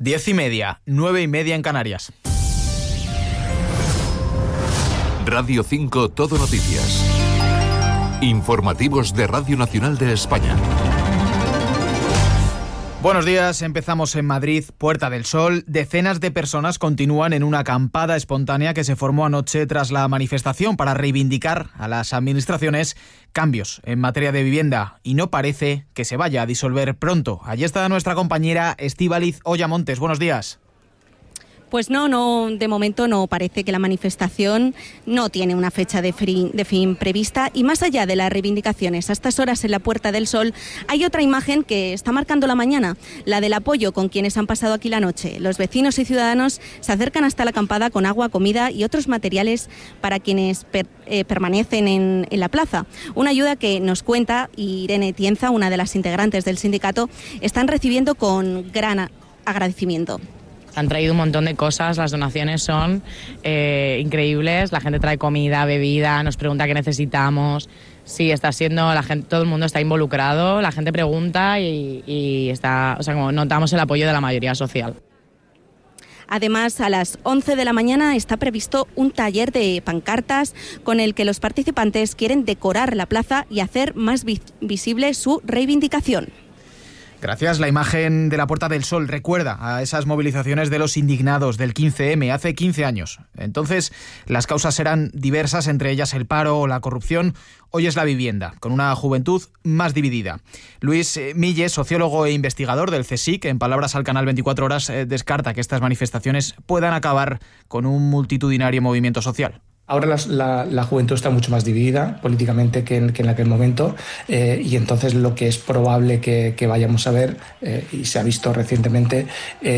10:30, 9:30 en Canarias. Radio 5 Todo Noticias. Informativos de Radio Nacional de España. Buenos días, empezamos en Madrid, Puerta del Sol. Decenas de personas continúan en una acampada espontánea que se formó anoche tras la manifestación para reivindicar a las administraciones cambios en materia de vivienda, y no parece que se vaya a disolver pronto. Allí está nuestra compañera Estíbaliz Oyamontes. Buenos días. Pues no, de momento no parece que la manifestación no tiene una fecha de fin prevista, y más allá de las reivindicaciones a estas horas en la Puerta del Sol hay otra imagen que está marcando la mañana, la del apoyo con quienes han pasado aquí la noche. Los vecinos y ciudadanos se acercan hasta la acampada con agua, comida y otros materiales para quienes permanecen en la plaza. Una ayuda que, nos cuenta Irene Tienza, una de las integrantes del sindicato, están recibiendo con gran agradecimiento. Han traído un montón de cosas, las donaciones son increíbles, la gente trae comida, bebida, nos pregunta qué necesitamos. Sí, está siendo, la gente, todo el mundo está involucrado, la gente pregunta y está, o sea, como notamos el apoyo de la mayoría social. Además, a las 11 de la mañana está previsto un taller de pancartas con el que los participantes quieren decorar la plaza y hacer más visible su reivindicación. Gracias. La imagen de la Puerta del Sol recuerda a esas movilizaciones de los indignados del 15M hace 15 años. Entonces, las causas eran diversas, entre ellas el paro o la corrupción. Hoy es la vivienda, con una juventud más dividida. Luis Milles, sociólogo e investigador del CSIC, en palabras al canal 24 Horas, descarta que estas manifestaciones puedan acabar con un multitudinario movimiento social. Ahora la juventud está mucho más dividida políticamente que en aquel momento, y entonces lo que es probable que vayamos a ver, y se ha visto recientemente,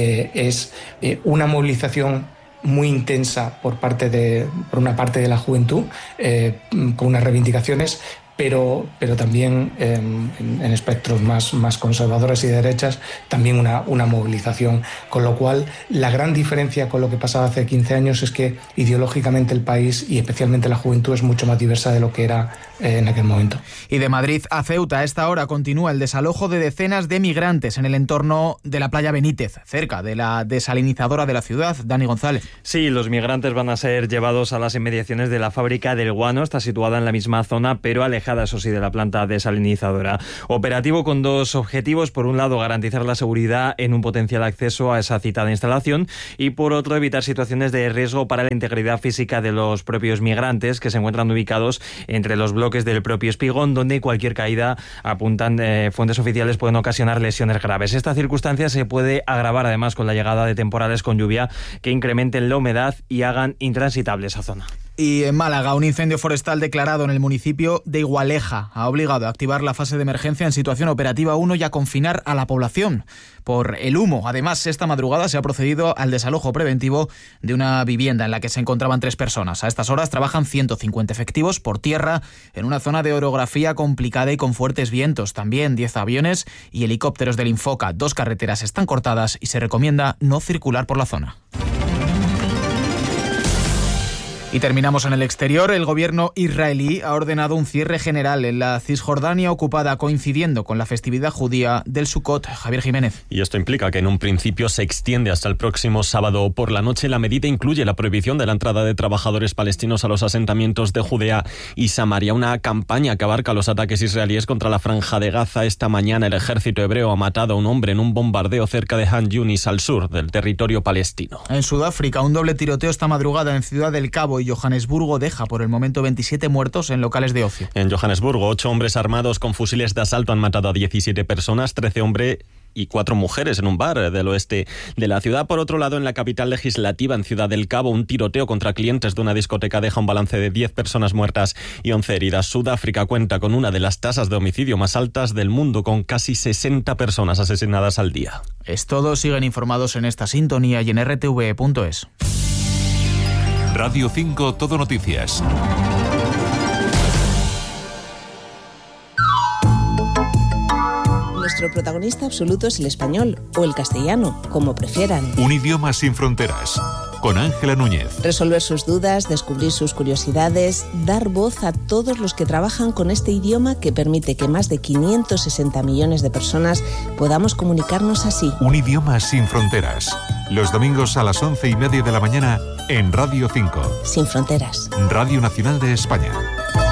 es una movilización muy intensa por una parte de la juventud, con unas reivindicaciones, pero también en espectros más conservadores y de derechas, también una movilización. Con lo cual, la gran diferencia con lo que pasaba hace 15 años es que ideológicamente el país, y especialmente la juventud, es mucho más diversa de lo que era en aquel momento. Y de Madrid a Ceuta, a esta hora continúa el desalojo de decenas de migrantes en el entorno de la playa Benítez, cerca de la desalinizadora de la ciudad. Dani González. Sí, los migrantes van a ser llevados a las inmediaciones de la fábrica del Guano. Está situada en la misma zona, pero alejada, eso sí, de la planta desalinizadora. Operativo con dos objetivos: por un lado, garantizar la seguridad en un potencial acceso a esa citada instalación, y por otro, evitar situaciones de riesgo para la integridad física de los propios migrantes, que se encuentran ubicados entre los bloques del propio espigón, donde cualquier caída, apuntan fuentes oficiales, pueden ocasionar lesiones graves. Esta circunstancia se puede agravar además con la llegada de temporales con lluvia que incrementen la humedad y hagan intransitable esa zona. Y en Málaga, un incendio forestal declarado en el municipio de Igualeja ha obligado a activar la fase de emergencia en situación operativa 1 y a confinar a la población por el humo. Además, esta madrugada se ha procedido al desalojo preventivo de una vivienda en la que se encontraban 3 personas. A estas horas trabajan 150 efectivos por tierra en una zona de orografía complicada y con fuertes vientos. También 10 aviones y helicópteros del Infoca. 2 carreteras están cortadas y se recomienda no circular por la zona. Y terminamos en el exterior. El gobierno israelí ha ordenado un cierre general en la Cisjordania ocupada, coincidiendo con la festividad judía del Sukkot. Javier Jiménez. Y esto implica que en un principio se extiende hasta el próximo sábado por la noche. La medida incluye la prohibición de la entrada de trabajadores palestinos a los asentamientos de Judea y Samaria. Una campaña que abarca los ataques israelíes contra la franja de Gaza. Esta mañana el ejército hebreo ha matado a un hombre en un bombardeo cerca de Han Yunis, al sur del territorio palestino. En Sudáfrica, un doble tiroteo esta madrugada en Ciudad del Cabo y Johannesburgo deja por el momento 27 muertos en locales de ocio. En Johannesburgo, 8 hombres armados con fusiles de asalto han matado a 17 personas, 13 hombres y 4 mujeres en un bar del oeste de la ciudad. Por otro lado, en la capital legislativa, en Ciudad del Cabo, un tiroteo contra clientes de una discoteca deja un balance de 10 personas muertas y 11 heridas. Sudáfrica cuenta con una de las tasas de homicidio más altas del mundo, con casi 60 personas asesinadas al día. Es todo. Siguen informados en esta sintonía y en rtv.es. Radio 5 Todo Noticias. Nuestro protagonista absoluto es el español o el castellano, como prefieran. Un idioma sin fronteras. con Ángela Núñez. Resolver sus dudas, descubrir sus curiosidades, dar voz a todos los que trabajan con este idioma que permite que más de 560 millones de personas podamos comunicarnos así. Un idioma sin fronteras. Los domingos a las 11:30 de la mañana en Radio 5. Sin fronteras. Radio Nacional de España.